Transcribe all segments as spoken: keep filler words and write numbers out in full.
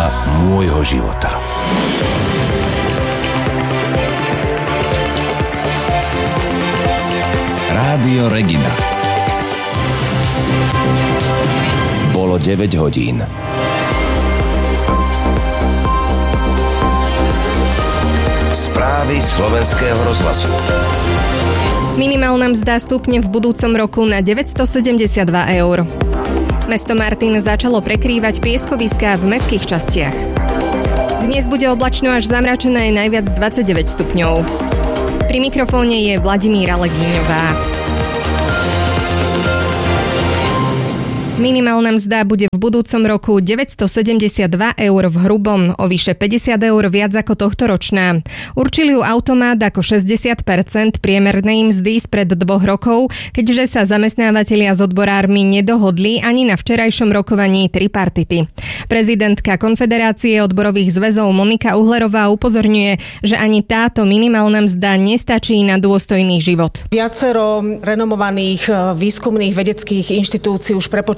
Téma môjho života. Rádio Regina. Bolo deväť hodín. Správy slovenského rozhlasu. Minimálna mzda stupne v budúcom roku na deväťstosedemdesiatdva eur. Mesto Martin začalo prekrývať pieskoviská v mestských častiach. Dnes bude oblačno až zamračené najviac dvadsaťdeväť stupňov. Pri mikrofóne je Vladimíra Legíňová. Minimálna mzda bude v budúcom roku deväťstosedemdesiatdva eur v hrubom, o vyše päťdesiat eur viac ako tohtoročná. Určili ju automat ako šesťdesiat percent priemernej mzdy spred dvoch rokov, keďže sa zamestnávateľia s odborármi nedohodli ani na včerajšom rokovaní tripartity. Prezidentka Konfederácie odborových zväzov Monika Uhlerová upozorňuje, že ani táto minimálna mzda nestačí na dôstojný život. Viacero renomovaných výskumných vedeckých inštitúcií už prepočítava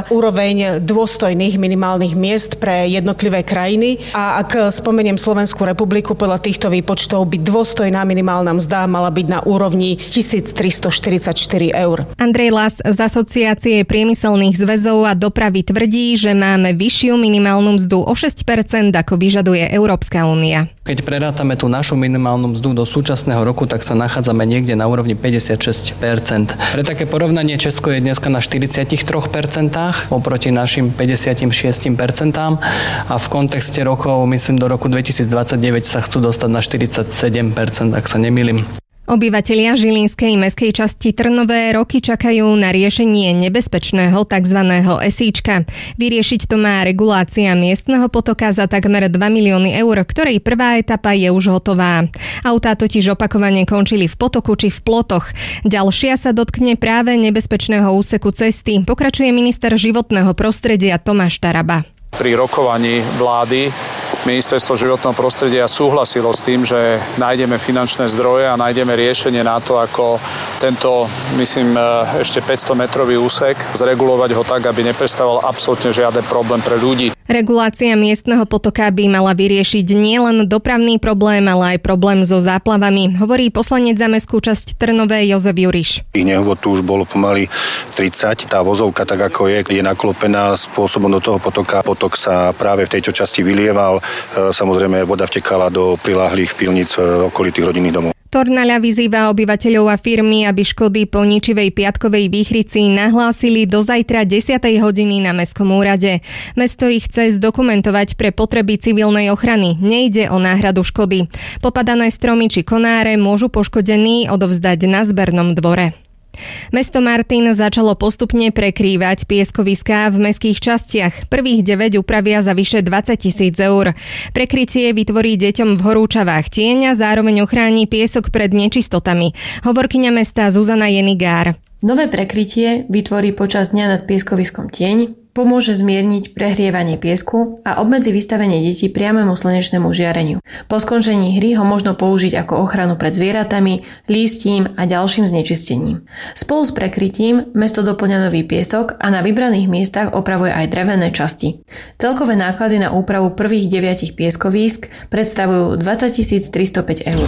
úroveň dôstojných minimálnych miest pre jednotlivé krajiny a ak spomeniem Slovenskú republiku, podľa týchto výpočtov by dôstojná minimálna mzda mala byť na úrovni tisíctristoštyridsaťštyri eur. Andrej Las z Asociácie priemyselných zväzov a dopravy tvrdí, že máme vyššiu minimálnu mzdu o šesť percent, ako vyžaduje Európska únia. Keď prerátame tú našu minimálnu mzdu do súčasného roku, tak sa nachádzame niekde na úrovni päťdesiatšesť percent. Pre také porovnanie Česko je dneska na štyridsaťtri percent oproti našim päťdesiatšesť percent a v kontexte rokov, myslím do roku dvetisícdvadsaťdeväť sa chcú dostať na štyridsaťsedem percent, ak sa nemýlim. Obyvatelia Žilinskej mestskej časti Trnové roky čakajú na riešenie nebezpečného tzv. esíčka. Vyriešiť to má regulácia miestneho potoka za takmer dva milióny eur, ktorej prvá etapa je už hotová. Autá totiž opakovane končili v potoku či v plotoch. Ďalšia sa dotkne práve nebezpečného úseku cesty, pokračuje minister životného prostredia Tomáš Taraba. Pri rokovaní vlády Ministerstvo životného prostredia súhlasilo s tým, že nájdeme finančné zdroje a nájdeme riešenie na to, ako tento, myslím, ešte päťsto metrový úsek zregulovať ho tak, aby nepredstavoval absolútne žiaden problém pre ľudí. Regulácia miestneho potoka by mala vyriešiť nielen dopravný problém, ale aj problém so záplavami, hovorí poslanec za mestskú časť Trnové Jozef Juriš. Ich nehôd tu už bolo pomaly tridsať. Tá vozovka, tak ako je, je naklopená spôsobom do toho potoka. Potok sa práve v tejto časti vylieval. Samozrejme, voda vtekala do priláhlých pivníc okolitých rodinných domov. Tornaľa vyzýva obyvateľov a firmy, aby škody po ničivej piatkovej výchrici nahlásili do zajtra desiatej hodiny na mestskom úrade. Mesto ich chce zdokumentovať pre potreby civilnej ochrany. Nejde o náhradu škody. Popadané stromy či konáre môžu poškodení odovzdať na zbernom dvore. Mesto Martin začalo postupne prekrývať pieskoviská v mestských častiach. Prvých deväť upravia za vyše dvadsať tisíc eur. Prekrytie vytvorí deťom v horúčavách tieň a zároveň ochráni piesok pred nečistotami. Hovorkyňa mesta Zuzana Jenigár. Nové prekrytie vytvorí počas dňa nad pieskoviskom tieň, pomôže zmierniť prehrievanie piesku a obmedzi vystavenie detí priamému slnečnému žiareniu. Po skončení hry ho možno použiť ako ochranu pred zvieratami, lístím a ďalším znečistením. Spolu s prekrytím mesto doplňa nový piesok a na vybraných miestach opravuje aj drevené časti. Celkové náklady na úpravu prvých deviatich pieskovísk predstavujú dvadsaťtisíc tristopäť eur.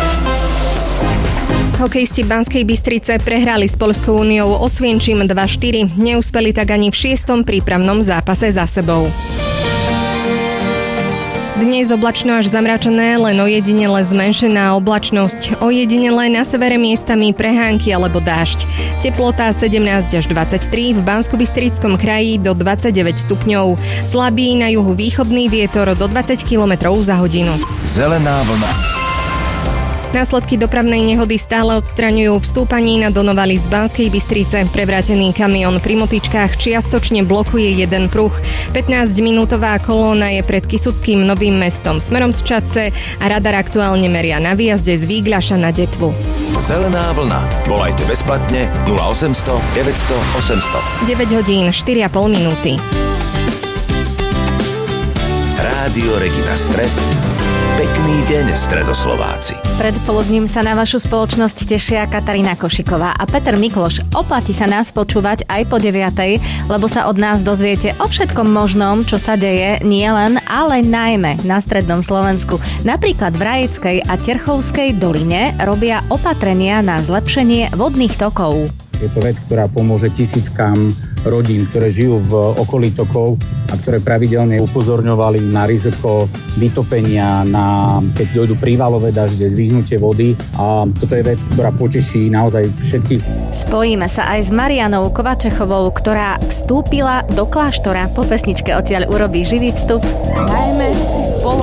Hokejisti Banskej Bystrice prehrali s Poľskou úniou Osvienčim dva štyri. Neúspeli tak ani v šiestom prípravnom zápase za sebou. Dnes oblačno až zamračené, len ojedinele zmenšená oblačnosť. Ojedinele na severe miestami prehánky alebo dážď. Teplota sedemnásť až dvadsaťtri, v Banskobystrickom kraji do dvadsaťdeväť stupňov. Slabý na juhu východný vietor do dvadsať kilometrov za hodinu. Zelená vlna. Následky dopravnej nehody stále odstraňujú v stúpaní na Donovali z Banskej Bystrice. Prevrátený kamión pri motičkách čiastočne blokuje jeden pruh. pätnásťminútová kolóna je pred Kysuckým Novým Mestom smerom z Čadce a radar aktuálne meria na výjazde z Výgľaša na Detvu. Zelená vlna. Volajte bezplatne nula osemsto deväťsto osemsto. deväť hodín štyri a pol minúty. Rádio Rádio Regina Stred. Pekný deň, Stredoslováci. Predpoludním sa na vašu spoločnosť tešia Katarína Košiková a Peter Mikloš. Oplatí sa nás počúvať aj po deviatej, lebo sa od nás dozviete o všetkom možnom, čo sa deje nielen, ale najmä na strednom Slovensku. Napríklad v Rajeckej a Terchovskej doline robia opatrenia na zlepšenie vodných tokov. Je to vec, ktorá pomôže tisíckam rodín, ktoré žijú v okolí tokov a ktoré pravidelne upozorňovali na riziko vytopenia, na keď dojdu prívalové dažde, zdvihnutie vody, a toto je vec, ktorá poteší naozaj všetkých. Spojíme sa aj s Marianou Kovačechovou, ktorá vstúpila do kláštora. Po pesničke odtiaľ urobí živý vstup. Dajme si spolu